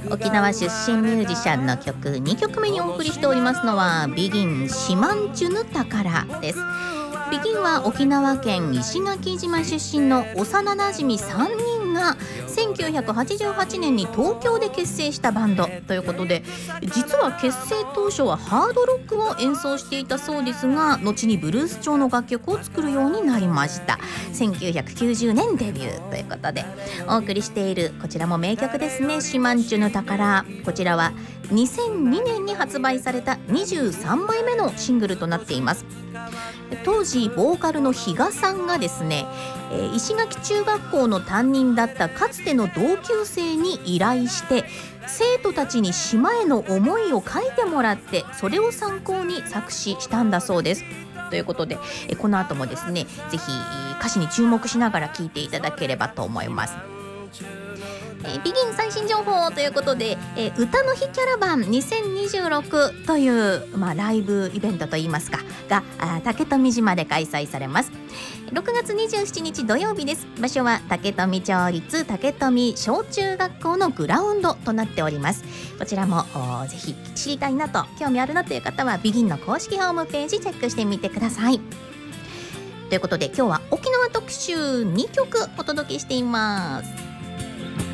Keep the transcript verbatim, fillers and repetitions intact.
沖縄出身ミュージシャンの曲にきょくめにお送りしておりますのはビギンシマンチュヌタカラです。ビギンは沖縄県石垣島出身の幼なじみさんにんがせんきゅうひゃくはちじゅうはちねんに東京で結成したバンドということで、実は結成当初はハードロックを演奏していたそうですが、後にブルース調の楽曲を作るようになりました。せんきゅうひゃくきゅうじゅうねんデビューということでお送りしているこちらも名曲ですね。シマンチュの宝、こちらはにせんにねんに発売されたにじゅうさんまいめのシングルとなっています。当時ボーカルの比嘉さんがですね、えー、石垣中学校の担任だったかつての同級生に依頼して生徒たちに島への思いを書いてもらって、それを参考に作詞したんだそうです。ということで、えー、この後もですね、ぜひ歌詞に注目しながら聴いていただければと思います。えー、ビギン最新情報ということで、えー、歌の日キャラバンにせんにじゅうろくという、まあ、ライブイベントといいますかが竹富島で開催されます。ろくがつにじゅうしちにち土曜日です。場所は竹富町立竹富小中学校のグラウンドとなっております。こちらもぜひ知りたいなと興味あるなという方はビギンの公式ホームページチェックしてみてください。ということで今日は沖縄特集にきょくお届けしています。